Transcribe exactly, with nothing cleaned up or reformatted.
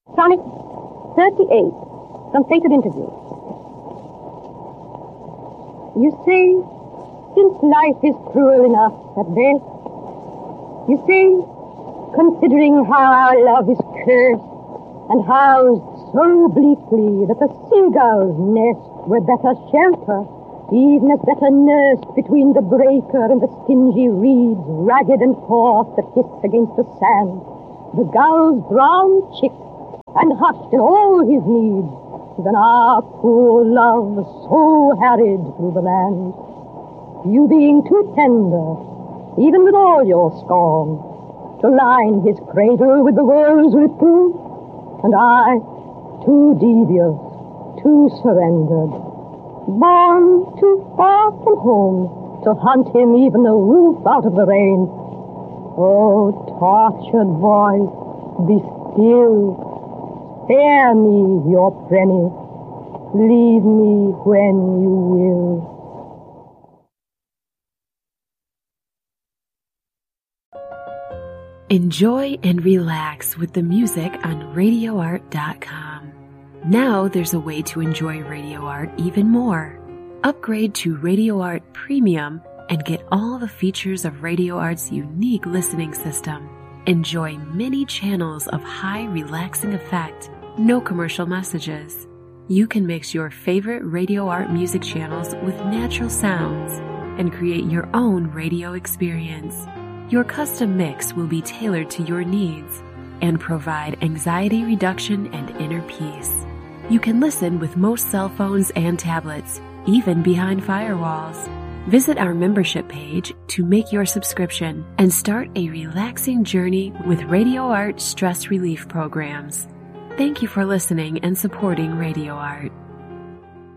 Sonnet thirty-eight, from Fated Interview. You say, since life is cruel enough at best, you say, considering how our love is cursed, and housed so bleakly that the seagull's nest were better shelter, even as better nursed between the breaker and the stingy reeds, ragged and coarse that hiss against the sand, the gull's brown chick, and hushed in all his needs, than our poor love so harried through the land. You being too tender, even with all your scorn, to line his cradle with the world's reproof, and I, too devious, too surrendered, born too far from home to hunt him even the roof out of the rain. Oh, tortured voice, be still. Spare me your premise. Leave me when you will. Enjoy and relax with the music on radio art dot com. Now there's a way to enjoy Radio Art even more. Upgrade to Radio Art Premium and get all the features of Radio Art's unique listening system. Enjoy many channels of high relaxing effect, no commercial messages. You can mix your favorite Radio Art music channels with natural sounds and create your own radio experience. Your custom mix will be tailored to your needs and provide anxiety reduction and inner peace. You can listen with most cell phones and tablets, even behind firewalls. Visit our membership page to make your subscription and start a relaxing journey with Radio Art stress relief programs. Thank you for listening and supporting Radio Art.